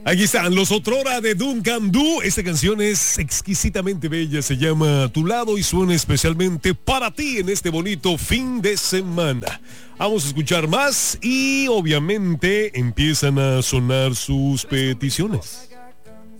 Aquí están los Otrora de Duncan Du. Esta canción es exquisitamente bella, se llama Tu Lado y suena especialmente para ti en este bonito fin de semana. Vamos a escuchar más y obviamente empiezan a sonar sus peticiones.